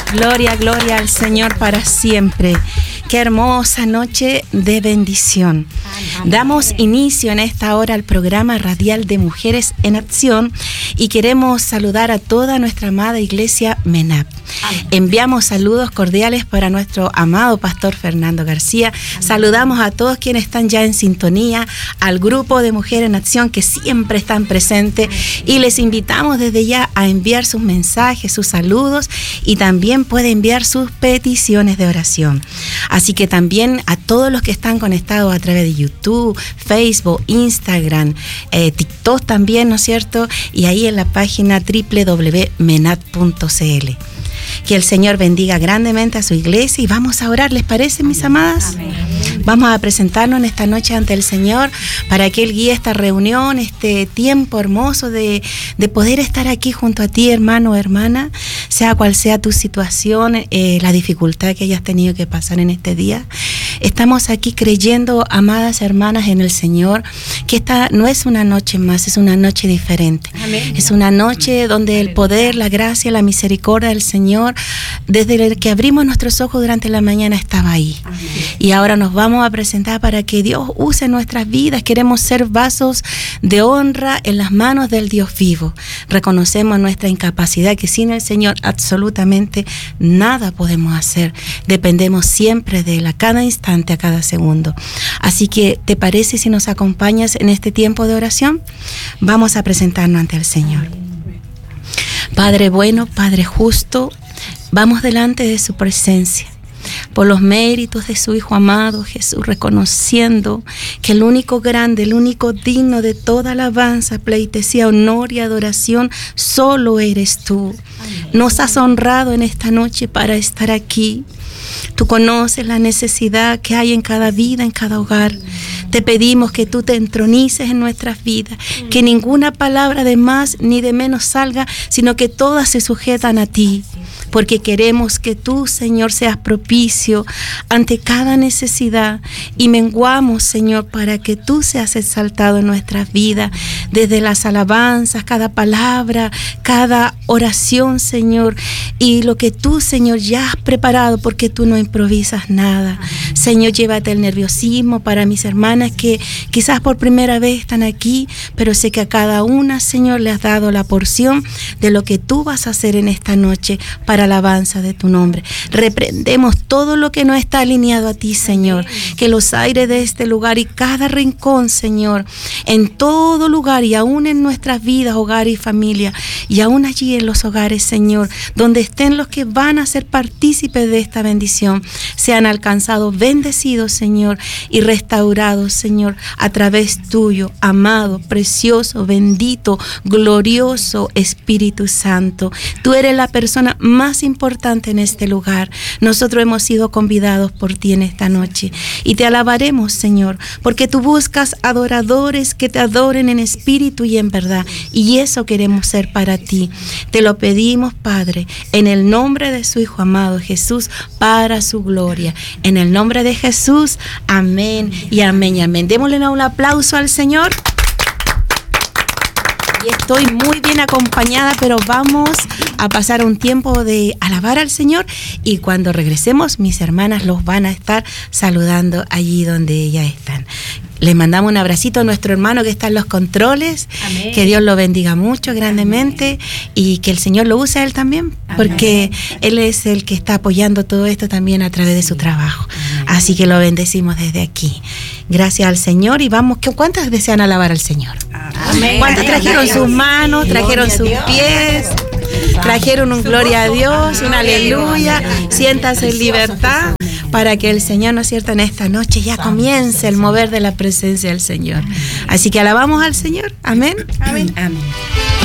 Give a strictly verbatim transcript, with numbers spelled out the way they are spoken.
Gloria, gloria al Señor para siempre. Qué hermosa noche de bendición. Damos inicio en esta hora al programa radial de Mujeres en Acción y queremos saludar a toda nuestra amada iglesia MENAP. Enviamos saludos cordiales para nuestro amado pastor Fernando García. Saludamos a todos quienes están ya en sintonía, al grupo de Mujeres en Acción que siempre están presentes, y les invitamos desde ya a enviar sus mensajes, sus saludos, y también puede enviar sus peticiones de oración. Así que también a todos los que están conectados a través de YouTube, Facebook, Instagram, eh, TikTok también, ¿no es cierto? Y ahí en la página doble u doble u doble u punto menat punto c l. Que el Señor bendiga grandemente a su iglesia y vamos a orar, ¿les parece, mis amadas? Amén. Vamos a presentarnos en esta noche ante el Señor para que Él guíe esta reunión, este tiempo hermoso de, de poder estar aquí junto a ti, hermano o hermana, sea cual sea tu situación, eh, la dificultad que hayas tenido que pasar en este día. Estamos aquí creyendo, amadas hermanas, en el Señor, que esta no es una noche más, es una noche diferente. Amén. Es una noche donde el poder, la gracia, la misericordia del Señor, desde el que abrimos nuestros ojos durante la mañana, estaba ahí. Amén. Y ahora nos vamos a presentar para que Dios use nuestras vidas. Queremos ser vasos de honra en las manos del Dios vivo. Reconocemos nuestra incapacidad, que sin el Señor absolutamente nada podemos hacer. Dependemos siempre de Él, a cada instante, a cada segundo. Así que, ¿te parece si nos acompañas en este tiempo de oración? Vamos a presentarnos ante el Señor. Padre bueno, Padre justo, vamos delante de su presencia, por los méritos de su Hijo amado Jesús, reconociendo que el único grande, el único digno de toda alabanza, pleitesía, honor y adoración, solo eres tú. Nos has honrado en esta noche para estar aquí. Tú conoces la necesidad que hay en cada vida, en cada hogar. Te pedimos que tú te entronices en nuestras vidas, que ninguna palabra de más ni de menos salga, sino que todas se sujetan a ti. Porque queremos que tú, Señor, seas propicio ante cada necesidad y menguamos, Señor, para que tú seas exaltado en nuestras vidas, desde las alabanzas, cada palabra, cada oración, Señor, y lo que tú, Señor, ya has preparado, porque tú no improvisas nada. Señor, llévate el nerviosismo para mis hermanas que quizás por primera vez están aquí, pero sé que a cada una, Señor, le has dado la porción de lo que tú vas a hacer en esta noche para alabanza de tu nombre. Reprendemos todo lo que no está alineado a ti, Señor. Que los aires de este lugar y cada rincón, Señor, en todo lugar y aún en nuestras vidas, hogar y familia, y aún allí en los hogares, Señor, donde estén los que van a ser partícipes de esta bendición, sean alcanzados, bendecidos, Señor, y restaurados, Señor, a través tuyo, amado, precioso, bendito, glorioso Espíritu Santo. Tú eres la persona más más importante en este lugar. Nosotros hemos sido convidados por ti en esta noche y te alabaremos, Señor, porque tú buscas adoradores que te adoren en espíritu y en verdad, y eso queremos ser para ti. Te lo pedimos, Padre, en el nombre de su Hijo amado Jesús, para su gloria. En el nombre de Jesús, amén y amén y amén. Démosle un aplauso al Señor. Y estoy muy bien acompañada, pero vamos a pasar un tiempo de alabar al Señor, y cuando regresemos mis hermanas los van a estar saludando allí donde ellas están. Les mandamos un abracito a nuestro hermano que está en los controles. Amén. Que Dios lo bendiga mucho, grandemente. Amén. Y que el Señor lo use a él también. Amén. Porque Él es el que está apoyando todo esto también a través de su trabajo. Amén. Así que lo bendecimos desde aquí. Gracias al Señor. Y vamos, ¿cuántas desean alabar al Señor? Amén. ¿Cuántas trajeron sus manos, trajeron sus pies? Trajeron un gloria a Dios, un aleluya. Siéntanse en libertad para que el Señor, ¿no es cierto?, en esta noche ya comience el mover de la presencia del Señor. Así que alabamos al Señor. Amén. Amén. Amén.